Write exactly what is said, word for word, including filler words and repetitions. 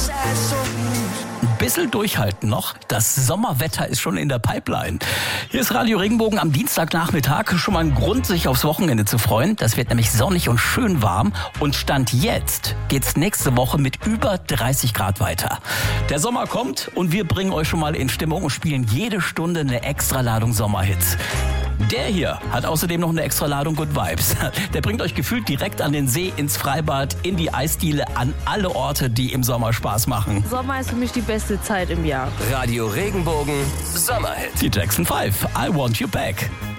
Ein bisschen durchhalten noch. Das Sommerwetter ist schon in der Pipeline. Hier ist Radio Regenbogen am Dienstagnachmittag. Schon mal ein Grund, sich aufs Wochenende zu freuen. Das wird nämlich sonnig und schön warm. Und Stand jetzt geht's nächste Woche mit über dreißig Grad weiter. Der Sommer kommt und wir bringen euch schon mal in Stimmung und spielen jede Stunde eine Extraladung Sommerhits. Der hier hat außerdem noch eine extra Ladung Good Vibes. Der bringt euch gefühlt direkt an den See, ins Freibad, in die Eisdiele, an alle Orte, die im Sommer Spaß machen. Sommer ist für mich die beste Zeit im Jahr. Radio Regenbogen Sommerhit. Die Jackson five, I Want You Back.